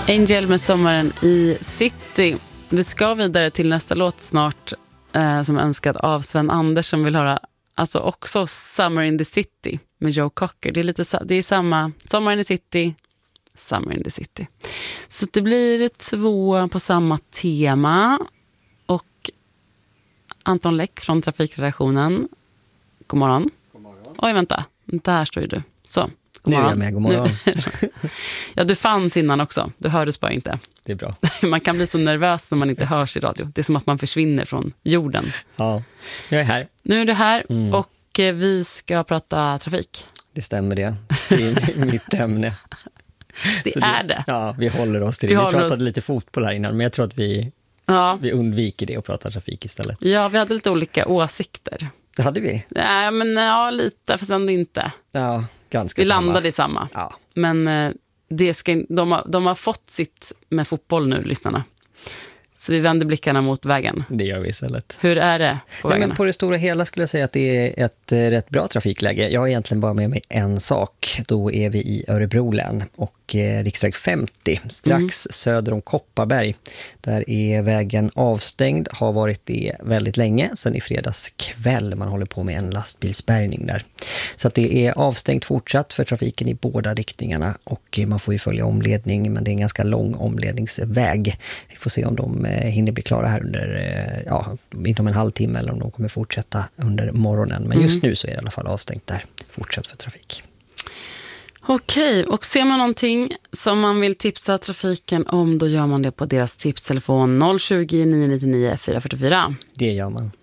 Angel med Sommaren i City. Vi ska vidare till nästa låt snart som är önskad av Sven Anders som vill höra alltså också Summer in the City med Joe Cocker. Det är samma Sommaren i City, Summer in the City. Så det blir 2 på samma tema. Och Anton Läck från Trafikredaktionen. God morgon. God morgon. Oj, vänta. Där står ju du. Så. Nu är jag med, god morgon. Ja, du fanns innan också. Du hördes bara inte. Det är bra. Man kan bli så nervös när man inte hörs i radio. Det är som att man försvinner från jorden. Ja, jag är här. Nu är du här och vi ska prata trafik. Det stämmer det. Det är mitt ämne. Det är det. Ja, vi håller oss till det. Vi pratade lite fotboll här innan, men jag tror att vi undviker det och pratar trafik istället. Ja, vi hade lite olika åsikter. Det hade vi. Nej, men ja, lite, fast ändå inte. Ja, ganska vi samma. landade i samma. Ja. Men de har fått sitt med fotboll nu, lyssnarna. Så vi vänder blickarna mot vägen. Det gör vi istället. Hur är det på vägarna? Men på det stora hela skulle jag säga att det är ett rätt bra trafikläge. Jag har egentligen bara med mig en sak. Då är vi i Örebro län och riksväg 50, strax söder om Kopparberg. Där är vägen avstängd, har varit det väldigt länge, sen i fredags kväll. Man håller på med en lastbilsbärgning där. Så att det är avstängt fortsatt för trafiken i båda riktningarna och man får ju följa omledning, men det är en ganska lång omledningsväg. Vi får se om de hinner bli klara här under inom en halvtimme eller om de kommer fortsätta under morgonen. Men just nu så är det i alla fall avstängt där, fortsatt för trafik. Okej, och ser man någonting som man vill tipsa trafiken om, då gör man det på deras tipstelefon 020 999 444. Det gör man.